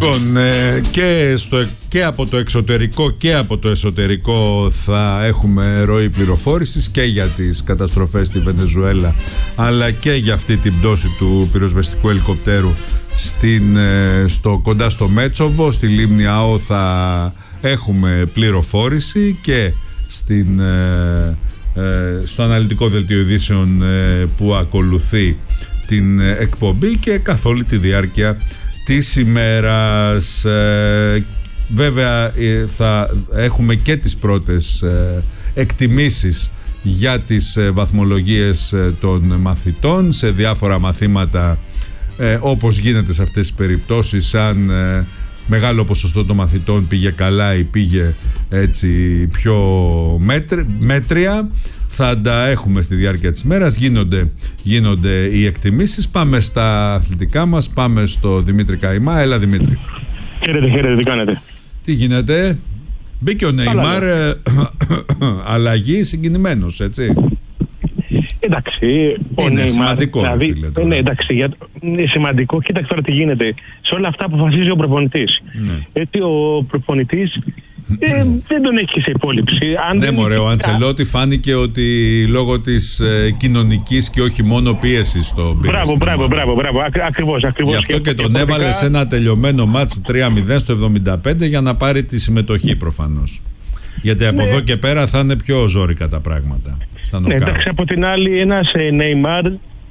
Λοιπόν, και από το εξωτερικό και από το εσωτερικό θα έχουμε ροή πληροφόρησης και για τις καταστροφές στη Βενεζουέλα, αλλά και για αυτή την πτώση του πυροσβεστικού ελικοπτέρου κοντά στο Μέτσοβο. Στη λίμνη ΑΟ θα έχουμε πληροφόρηση και στο αναλυτικό δελτίο ειδήσεων που ακολουθεί την εκπομπή και καθ' όλη τη διάρκεια της ημέρας. Βέβαια θα έχουμε και τις πρώτες εκτιμήσεις για τις βαθμολογίες των μαθητών σε διάφορα μαθήματα, όπως γίνεται σε αυτές τις περιπτώσεις, αν μεγάλο ποσοστό των μαθητών πήγε καλά ή πήγε έτσι πιο μέτρια. Θα τα έχουμε στη διάρκεια της μέρας, γίνονται οι εκτιμήσεις. Πάμε στα αθλητικά μας, πάμε στο Δημήτρη Καϊμά. Έλα Δημήτρη. Χαίρετε, τι κάνετε? Τι γίνεται? Μπήκε ο Νεϊμάρ, αλλαγή, συγκινημένος, έτσι. Εντάξει, είναι σημαντικό, δηλαδή, φίλε, τώρα. Ναι, εντάξει, είναι σημαντικό. Κοίταξε τώρα τι γίνεται. Σε όλα αυτά αποφασίζει ο προπονητής. Ναι. Γιατί ο προπονητής δεν τον έχει σε υπόλοιψη. Ναι, μωρέ, ο Αντσελότη φάνηκε ότι λόγω της κοινωνικής και όχι μόνο πίεσης το πήρε. Μπράβο, ακριβώς. Γι' αυτό και τον έβαλε σε ένα τελειωμένο μάτς 3-0 στο 75 για να πάρει τη συμμετοχή προφανώς. Γιατί από εδώ και πέρα θα είναι πιο ζόρικα τα πράγματα. Ναι, εντάξει, από την άλλη ένας Νεϊμάρ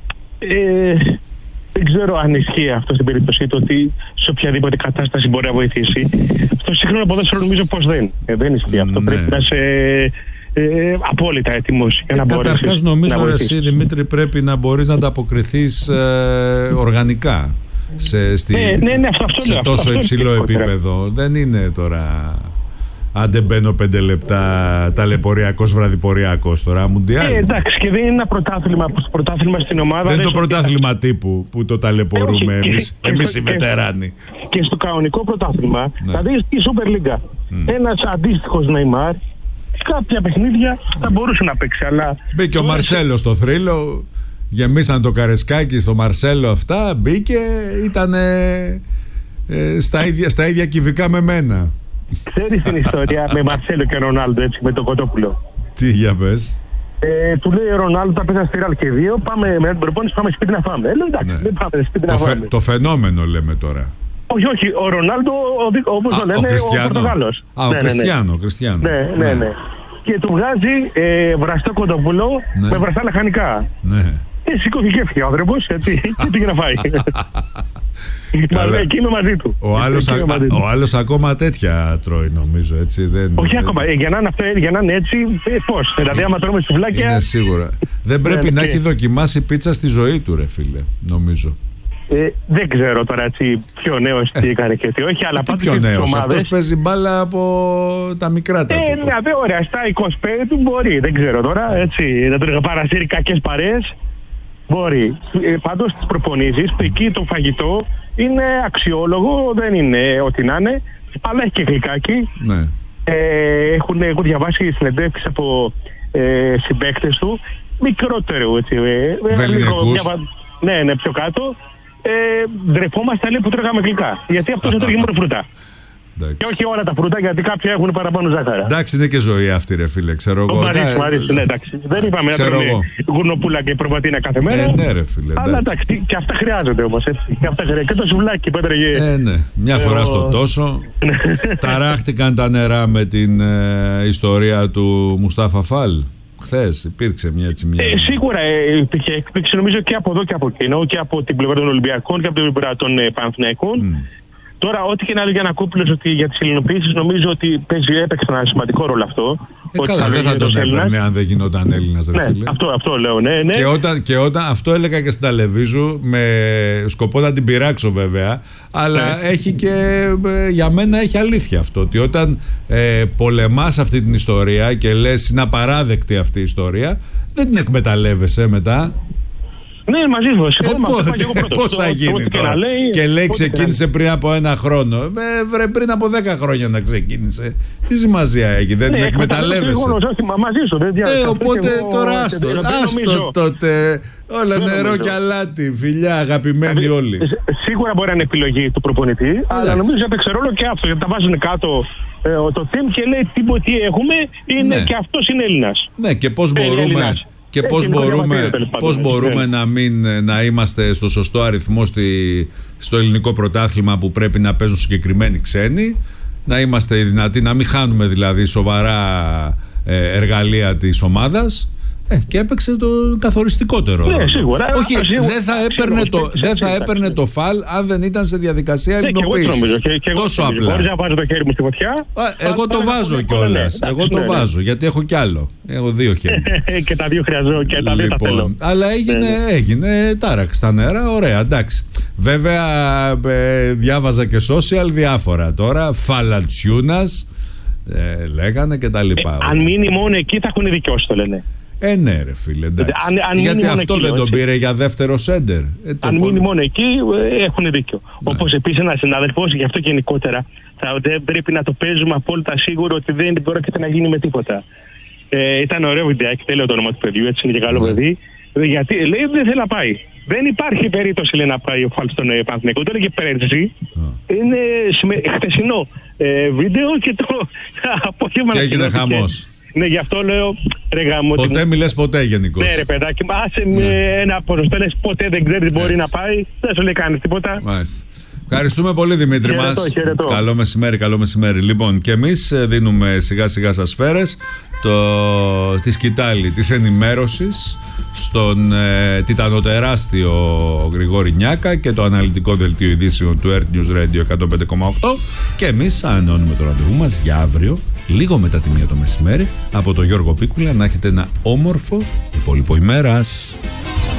δεν ξέρω αν ισχύει αυτό στην περίπτωση του, ότι σε οποιαδήποτε κατάσταση μπορεί να βοηθήσει. Στο σύγχρονο ποδόσφαιρο νομίζω πως δεν ισχύει αυτό. Πρέπει να είσαι απόλυτα έτοιμος για να μπορέσεις. Καταρχάς νομίζω εσύ Δημήτρη πρέπει να μπορείς να ανταποκριθείς οργανικά σε τόσο υψηλό επίπεδο. Δεν είναι τώρα... Αν δεν μπαίνω 5 λεπτά ταλαιπωριακός βραδιποριακός τώρα, μουντιάλ. Εντάξει, και δεν είναι ένα πρωτάθλημα στην ομάδα. Δεν είναι το πρωτάθλημα τύπου που το ταλαιπωρούμε εμείς οι βετεράνοι. Και στο κανονικό πρωτάθλημα, δηλαδή στη Super League, ένας αντίστοιχος Νεϊμάρ, κάποια παιχνίδια θα μπορούσε να παίξει. Αλλά μπήκε ο Μαρσέλο στο θρύλο, γεμίσαν το καρεσκάκι στο Μαρσέλο αυτά, μπήκε, ήταν στα ίδια κυβικά με μένα. Ξέρεις την ιστορία με Μαρσέλο και Ρονάλντο, έτσι, με τον Κοτόπουλο? Τι, για πες. Του λέει ο Ρονάλντο, τα πέσα στη Ραλ και 2, πάμε με την προπόνηση, πάμε σπίτι να φάμε. Λέω εντάξει, δεν πάμε σπίτι να φάμε. Το φαινόμενο λέμε τώρα. Όχι, ο Ρονάλντο, όπως το λένε, ο Πορτογάλος. Ο Κριστιάνο. Ναι. Και του βγάζει βραστό Κοτόπουλο με βραστά λαχανικά. Ναι. Σηκώθηκε και έφυγε ο άνθρωπος, έτσι, και πήγε να φάει. Μα εκεί είμαι μαζί του. Ο άλλος ακόμα τέτοια τρώει νομίζω, έτσι. Όχι ακόμα, για να είναι έτσι, πώς? Δηλαδή άμα τρώμε σουβλάκια... Είναι σίγουρα. Δεν πρέπει να έχει δοκιμάσει πίτσα στη ζωή του, ρε φίλε, νομίζω. Δεν ξέρω τώρα έτσι πιο νέος τι έκανε και τι όχι, αλλά πάντως πιο νέος, αυτός παίζει μπάλα από τα μικρά τα ναι, ωραία, στα 25 του μπορεί, δεν ξέρω τώρα, έτσι, να τον παρασύρει κακές παρέες. Μπορεί. Πάντως τις προπονήσεις, εκεί το φαγητό είναι αξιόλογο, δεν είναι ό,τι να είναι, αλλά έχει και γλυκάκι. Ναι. Έχω διαβάσει συνεντεύξεις από συμπαίκτες του, μικρότερο έτσι. Βεληνικούς. Ναι, πιο κάτω. Ντρεπόμαστε λέει που τρώγαμε γλυκά, γιατί αυτός δεν τρώγει μόνο φρούτα. Και όχι όλα τα φρούτα, γιατί κάποια έχουν παραπάνω ζάχαρα. Εντάξει, είναι και ζωή αυτή, ρε φίλε, ξέρω εγώ. Μου αρέσει, ναι, εντάξει. Δεν είπαμε να τρώμε γουρνοπούλα και προβατίνα κάθε μέρα. Ναι, ρε φίλε. Αλλά εντάξει, και αυτά χρειάζονται όμως, έτσι. Και το σουβλάκι που έτρεγε. Ναι, μια φορά στο τόσο. Ταράχτηκαν τα νερά με την ιστορία του Μουστάφα Φαλ. Χθες υπήρξε μια. Σίγουρα υπήρχε έκπληξη, νομίζω και από εδώ και από εκείνο, και από την πλευρά των Ολυμπιακών και από την πλευρά των Παναθηναϊκών. Τώρα, ό,τι και να λέει ο Γιαννακόπουλος ότι για τις ελληνοποιήσεις, νομίζω ότι έπαιξε ένα σημαντικό ρόλο αυτό. Καλά, δεν θα τον έπαιρνε αν δεν γινόταν Έλληνας, ρε φίλε. Αυτό λέω, ναι. Και όταν αυτό έλεγα και στην Ταλεβίζου, με σκοπό να την πειράξω βέβαια, αλλά έχει και για μένα έχει αλήθεια αυτό. Ότι όταν πολεμάς αυτή την ιστορία και λες είναι απαράδεκτη αυτή η ιστορία, δεν την εκμεταλλεύεσαι μετά. Ναι, μαζί σου. Πώς θα γίνει τώρα? Και λέει ξεκίνησε πριν από 1 χρόνο. Βρε, πριν από 10 χρόνια να ξεκίνησε. Τι σημασία έχει? Δεν την εκμεταλλεύεσαι? Μαζί σου. Οπότε τώρα άστο τότε. Όλα νερό και αλάτι. Φιλιά, αγαπημένοι όλοι. Σίγουρα μπορεί να είναι επιλογή του προπονητή, αλλά νομίζω έπαιξε ρόλο και αυτό. Γιατί τα βάζουν κάτω το team και λέει τι έχουμε, είναι και αυτός είναι Έλληνας. Ναι, και πώς μπορούμε. Και πώς μπορούμε να είμαστε στο σωστό αριθμό στο ελληνικό πρωτάθλημα που πρέπει να παίζουν συγκεκριμένοι ξένοι, να είμαστε δυνατοί, να μην χάνουμε δηλαδή σοβαρά εργαλεία της ομάδας. Και έπαιξε το καθοριστικότερο ρόλο. Σίγουρα. Όχι, δεν θα έπαιρνε το φαλ αν δεν ήταν σε διαδικασία ελληνοποίησης. Τόσο απλά. Μπορείς να βάζω το χέρι μου στη φωτιά. Εγώ το βάζω κιόλας. Εγώ το βάζω, γιατί έχω κι άλλο. Έχω 2 χέρια. Και τα 2 χρειαζόμαι και τα 2 τα θέλω. Αλλά έγινε τάραξ στα νερά, ωραία, εντάξει. Βέβαια, διάβαζα και social διάφορα τώρα. Φαλατσιούνας λέγανε και τα λοιπά. Αν μείνει μόνο εκεί θα έχουν δικαιώσει, το λένε. Ναι, ρε φίλε, εντάξει. Γιατί αυτό εκεί, δεν τον πήρε για δεύτερο σέντερ. Αν μείνει μόνο εκεί, έχουν δίκιο. Ναι. Όπως επίσης ένας συνάδελφος, γι' αυτό γενικότερα, δεν πρέπει να το παίζουμε απόλυτα σίγουρο ότι δεν πρόκειται να γίνει με τίποτα. Ήταν ωραίο βιντεάκι, δεν λέω το όνομα του παιδιού, έτσι είναι και καλό παιδί. Γιατί λέει δεν θέλει να πάει. Δεν υπάρχει περίπτωση λέει, να πάει ο Φαλ στον Παναθηναϊκό. Το έλεγε πέρυσι. Είναι χτεσινό βίντεο και το απόγευμα. Και έγινε χαμός. Ναι, γι' αυτό λέω ρε γάμο. Ποτέ μιλες ποτέ γενικώς. Ναι, ρε παιδάκι, άσε ένα ποσοστό, λες ποτέ δεν ξέρεις μπορεί να πάει. Δεν σου λέει κανείς τίποτα. Μάλιστα. Ευχαριστούμε πολύ, Δημήτρη μας. Καλό μεσημέρι, καλό μεσημέρι. Λοιπόν, και εμείς δίνουμε σιγά σιγά στα σφαίρες τη σκητάλη της ενημέρωσης στον τιτανοτεράστιο Γρηγόρη Νιάκα και το αναλυτικό δελτίο ειδήσεων του Earth News Radio 105,8 και εμείς ανανεώνουμε το ραντεβού μας για αύριο λίγο μετά τη 1 το μεσημέρι από τον Γιώργο Πίκουλα. Να έχετε ένα όμορφο υπόλοιπο ημέρας.